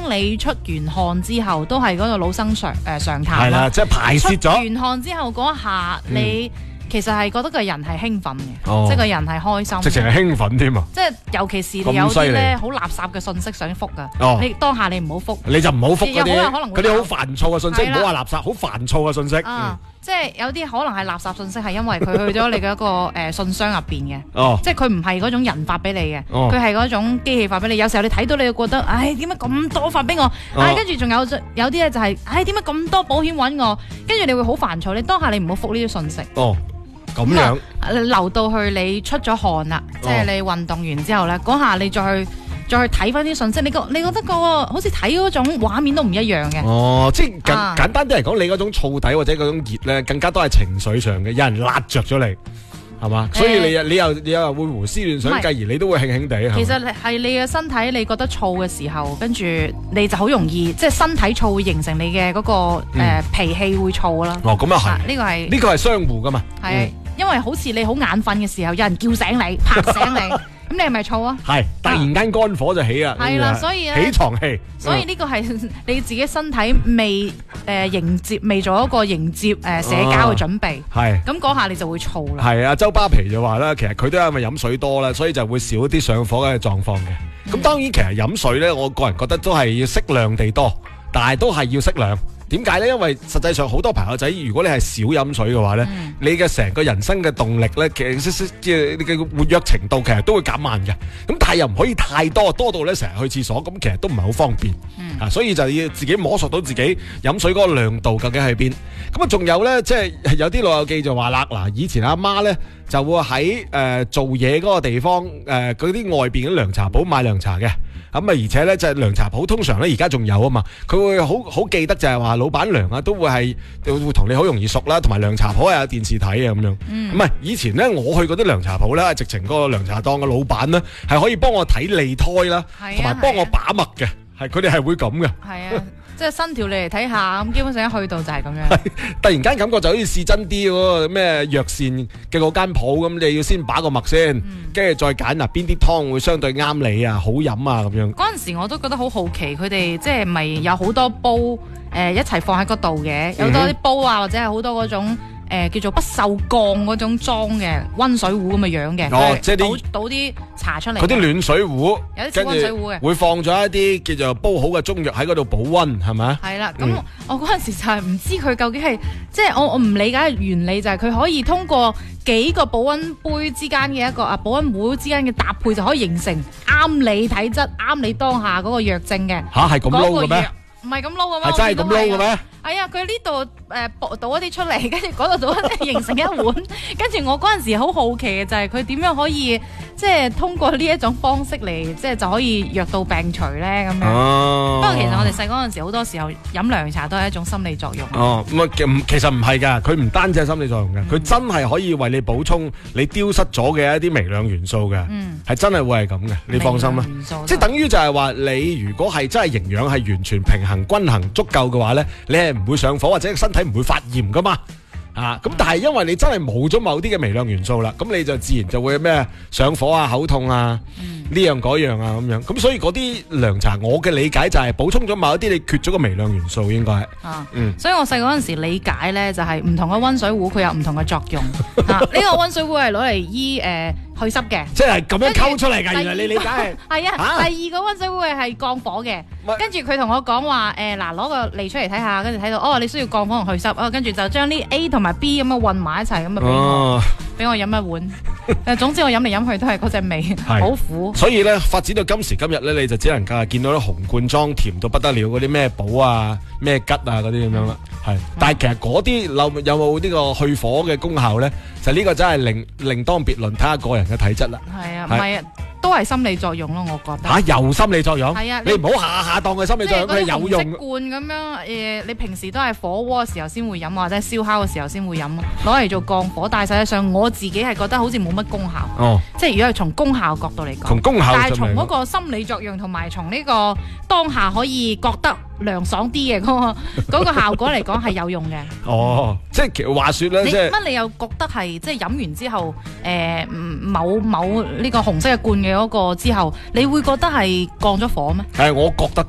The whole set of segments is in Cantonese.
你出完汗之後，都係嗰個老生常談係啦，即係排泄咗。 出完汗之後嗰一下，你其實係覺得個人係興奮嘅，即係個人係開心。 直情係興奮添啊！ 即係尤其是你有啲咧好垃圾嘅信息想覆㗎，你當下你唔好覆， 你就唔好覆嗰啲好煩躁嘅信息，唔好話垃圾，好煩躁嘅信息。 即係有啲可能係垃圾信息，係因為佢去咗你嘅一個信箱入邊嘅，即係佢唔係嗰種人發俾你嘅，佢係嗰種機器發俾你。有時候你睇到你就覺得，唉，點解咁多發俾我？跟住仲有啲咧就係，唉，點解咁多保險揾我？跟住你會好煩躁，你當下你唔好覆呢啲信息。 咁樣留到去你出咗汗啦，即係你運動完之後咧，嗰下你再去睇翻啲信息，你覺得好似睇嗰種畫面都唔一樣嘅。即係簡單啲嚟講，你嗰種燥底或者嗰種熱咧，更加多係情緒上嘅，有人辣着咗你，係嘛？所以你又會胡思亂想，繼而你都會興興地。 其實係你嘅身體，你覺得燥嘅時候，跟住你就好容易，即係身體燥會形成你嘅嗰個脾氣會燥啦。 咁又係，呢個係相互噶嘛。係。 因為好似你好眼瞓嘅時候，有人叫醒你、拍醒你，咁你係咪燥啊？係， 突然間肝火就起啦。 係啦，所以起床氣。 所以呢個係你自己身體未做一個迎接社交嘅準備。係。咁嗰下你就會燥啦。係啊，周巴皮就話啦，其實佢都係因為飲水多啦，所以就會少啲上火嘅狀況嘅。咁當然其實飲水咧，我個人覺得都係要適量地多，但係都係要適量。點解呢？因為實際上好多朋友仔，如果你係少飲水嘅話呢，你嘅成個人生嘅動力呢，其實即係你嘅活躍程度其實都會減慢嘅。咁但係又唔可以太多，多到呢成日去廁所，咁其實都唔係好方便。所以就要自己摸索到自己飲水嗰個量度究竟喺邊。咁啊，仲有呢，即係有啲老友記就話啦，嗱，以前阿媽呢就會喺做嘢嗰個地方嗰啲外邊嘅涼茶鋪買涼茶嘅。咁啊，而且咧就係涼茶鋪，通常咧而家仲有啊嘛，佢會好記得就係話老闆娘啊都會同你好容易熟啦，同埋涼茶鋪係有電視睇啊咁樣。咁啊，以前咧我去嗰啲涼茶鋪咧，直情嗰個涼茶檔嘅老闆咧係可以幫我睇脷胎啦，同埋幫我把脈嘅，係佢哋係會咁嘅。係啊。即係伸條脷嚟睇下，咁基本上一去到就係咁樣。突然間感覺就好似試真啲嗰個咩藥膳嘅嗰間鋪咁，你要先把個脈先，跟住再揀邊啲湯會相對啱你啊，好飲啊咁樣。嗰陣時我都覺得好好奇，佢哋即係咪有好多煲一齊放喺嗰度嘅，有多啲煲啊，或者係好多嗰種。叫做不鏽鋼嗰種裝嘅溫水壺咁嘅樣嘅，即係倒啲茶出嚟。嗰啲暖水壺，有啲似溫水壺嘅，會放咗一啲叫做煲好嘅中藥喺嗰度保溫，係咪？係啦，咁我嗰陣時就係唔知佢究竟係，即係我唔理解嘅原理就係佢可以通過幾個保溫杯之間嘅一個保溫壺之間嘅搭配就可以形成啱你體質、啱你當下嗰個藥症嘅。吓，係咁撈嘅咩？唔係咁撈嘅咩？係真係咁撈嘅咩？係啊，佢呢度倒一啲出嚟，跟住嗰度倒一啲形成一碗，跟住我嗰陣時好好奇嘅就係佢點樣可以即係通過呢一種方式嚟，即係就可以藥到病除咧咁樣。不過其實我哋細嗰陣時好多時候飲涼茶都係一種心理作用。其實唔係㗎，佢唔單止係心理作用嘅，佢真係可以為你補充你丟失咗嘅一啲微量元素嘅，係真係會係咁嘅，你放心啦。即係等於就係話你如果係真係營養係完全平衡均衡足夠嘅話咧，你係唔會上火或者身體唔會發炎噶嘛。咁但係因為你真係冇咗某啲嘅微量元素啦，咁你就自然就會咩上火啊、口痛啊、呢樣嗰樣啊咁樣，咁所以嗰啲涼茶我嘅理解就係補充咗某一啲你缺咗個微量元素應該係。所以我細嗰陣時理解咧就係唔同嘅溫水壺佢有唔同嘅作用。呢個溫水壺係攞嚟醫去濕嘅，即係咁樣溝出嚟㗎。原來你理解係係啊。第二個溫水壺係降火嘅，跟住佢同我講話嗱，攞個脷出嚟睇下，跟住睇到你需要降火同去濕，跟住就將啲 A 同埋 B 咁樣混埋一齊咁啊俾我飲一碗。總之我飲嚟飲去都係嗰隻味，好苦。所以咧發展到今時今日咧，你就只能夠見到啲紅罐裝甜到不得了嗰啲咩寶啊、咩吉啊嗰啲咁樣啦。係，但係其實嗰啲有冇呢個去火嘅功效咧？就呢個真係另當別論，睇下個人嘅體質啦。係啊，唔係啊，都係心理作用咯，我覺得。又心理作用？係啊，你唔好下下當佢心理作用，佢有用。紅色罐咁樣你平時都係火鍋嘅時候先會飲，或者燒烤嘅時候先會飲，攞嚟做降火。但係實際上我自己係覺得好似冇乜功效。即係如果係從功效角度嚟講，但係從嗰個心理作用同埋從呢個當下可以覺得涼爽啲嘅嗰個效果嚟講係有用嘅。即係話說咧，你又覺得係即係飲完之後，某呢個紅色嘅罐嘅嗰個之後，你會覺得係降咗火咩？係，我覺得㗎。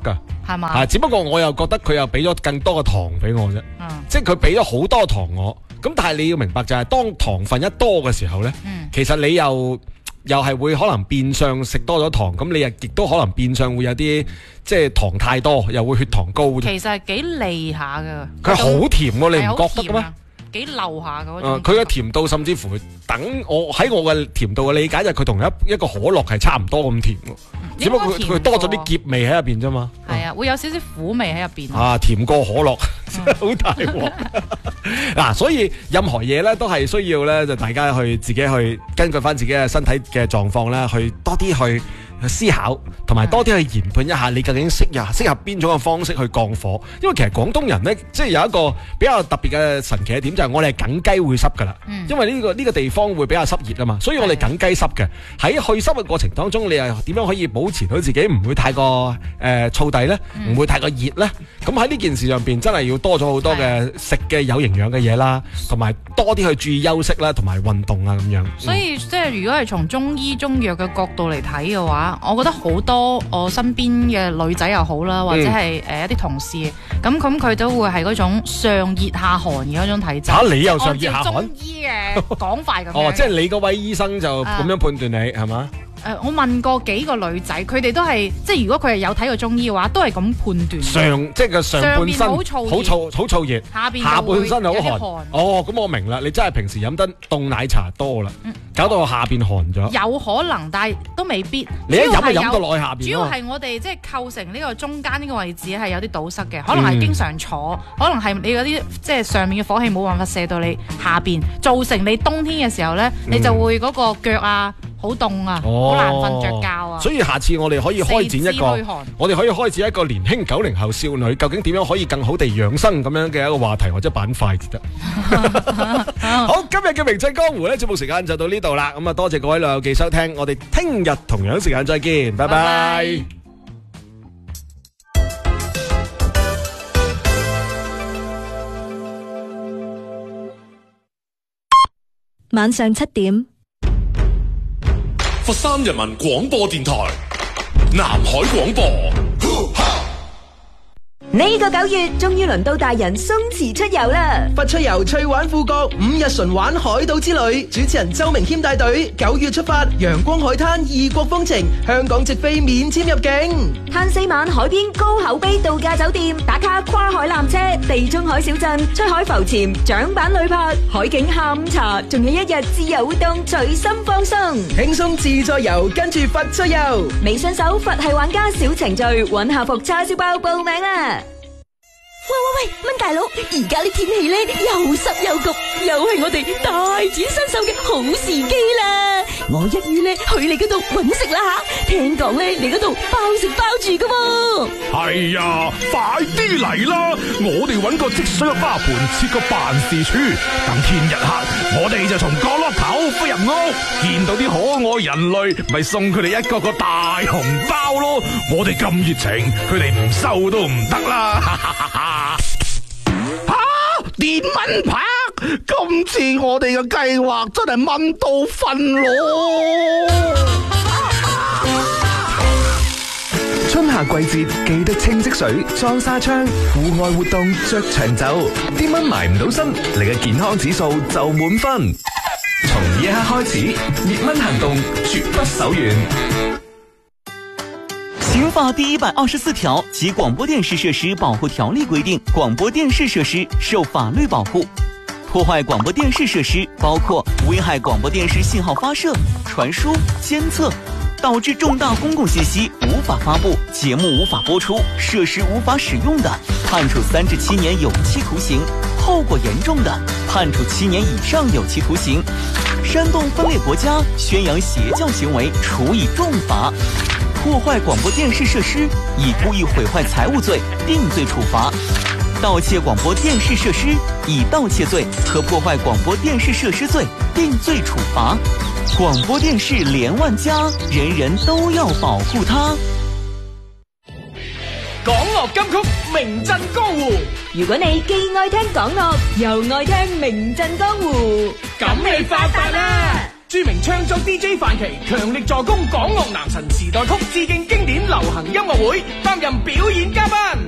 係嘛？ 只不過我又覺得佢又俾咗更多嘅糖俾我啫，即係佢俾咗好多糖我。咁但係你要明白就係當糖分一多嘅時候咧，其實你又係會可能變相食多咗糖，咁你亦都可能變相會有啲即係糖太多，又會血糖高。 其實係幾膩下㗎， 佢好甜喎，你唔覺得嘅咩？ 幾流下嗰種。 佢嘅甜度甚至乎等我喺我嘅甜度嘅理解就係佢同一個可樂係差唔多咁甜喎，只不過佢多咗啲澀味喺入邊啫嘛。 係啊，會有少少苦味喺入邊。 甜過可樂，真係好大鑊。嗱，所以任何嘢咧都係需要咧，就大家去自己去根據翻自己嘅身體嘅狀況咧，去多啲去思考，同埋多啲去研判一下你究竟適合邊種嘅方式去降火。因為其實廣東人咧，即係有一個比較特別嘅神奇嘅點，就係我哋係梗雞會濕噶啦。因為呢個地方會比較濕熱啊嘛，所以我哋梗雞濕嘅。喺去濕嘅過程當中，你又點樣可以保持到自己唔會太過燥底咧，唔會太過熱咧？咁喺呢件事上邊真係要多咗好多嘅食嘅有營養嘅嘢啦，同埋多啲去注意休息啦，同埋運動啊咁樣。 所以即係如果係從中醫中藥嘅角度嚟睇嘅話，我覺得好多我身邊嘅女仔又好啦，或者係一啲同事，咁佢都會係嗰種上熱下寒嘅嗰種體質。 你又上熱下寒？ 中醫嘅講法咁樣。 即係你嗰位醫生就咁樣判斷你係嘛？ 我問過幾個女仔，佢哋都係即係如果佢係有睇過中醫嘅話，都係咁判斷。即係個上半身好燥熱，下半身好寒。咁我明啦，你真係平時飲得凍奶茶多啦，搞到下邊寒咗。有可能，但係都未必。你一飲就飲到落去下邊。主要係我哋即係構成呢個中間呢個位置係有啲堵塞嘅，可能係經常坐，可能係你嗰啲即係上面嘅火氣冇辦法射到你下邊，造成你冬天嘅時候咧，你就會嗰個腳啊好凍啊，好難瞓着覺啊。所以下次我哋可以開展一個年輕90後少女究竟點樣可以更好地養生咁樣嘅一個話題或者板塊至得。好，今日嘅名震江湖咧，節目時間就到呢度啦。咁啊，多謝各位老友記收聽，我哋聽日同樣時間再見，拜拜。 晚上7點。 佛山人民廣播電台南海廣播。 呢個9月終於輪到大人鬆弛出遊啦！ 佛出遊趣玩富國5日純玩海島之旅，主持人周明謙帶隊9月出發，陽光海灘異國風情，香港直飛免簽入境， 慳4晚海邊高口碑度假酒店，打卡跨海纜車、地中海小鎮、出海浮潛、槳板旅拍、海景下午茶，仲有1日自由活動，隨心放鬆， 輕鬆自在遊，跟住佛出遊。 微信搜佛系玩家小程序，揾下服叉燒包報名啦！喂，蚊大佬，而家啲天氣咧又濕又焗，又係我哋大展身手嘅好時機啦！我一於咧去你嗰度搵食啦吓，聽講咧你嗰度包食包住噶喎。 係啊，快啲嚟啦！我哋搵個積水嘅花盆設個辦事處，等天日黑，我哋就從角落頭飛入屋，見到啲可愛人類，咪送佢哋一個個大紅包咯！我哋咁熱情，佢哋唔收都唔得啦！哈哈哈哈！電蚊拍，今次我哋嘅計劃真係蚊到瞓咯！ 春夏季節記得清積水、裝紗窗，戶外活動着長袖，啲蚊埋唔到身，你嘅健康指數就滿分。從呢一刻開始，滅蚊行動絕不手軟。 刑法第124條及廣播電視設施保護條例規定，廣播電視設施受法律保護。破壞廣播電視設施包括危害廣播電視信號發射、傳輸、監測，導致重大公共信息無法發布、節目無法播出、設施無法使用的，判處3至7年有期徒刑；後果嚴重的，判處7年以上有期徒刑。煽動分裂國家、宣揚邪教行為，處以重罰。破壞廣播電視設施，以故意毀壞財物罪定罪處罰；盜竊廣播電視設施，以盜竊罪和破壞廣播電視設施罪定罪處罰。廣播電視連萬家，人人都要保護它。 港樂金曲名震江湖， 如果你既愛聽港樂，又愛聽名震江湖， 咁你發達啦！ 著名唱作 DJ 范琪強力助攻港樂男神時代曲致敬經典流行音樂會，擔任表演嘉賓。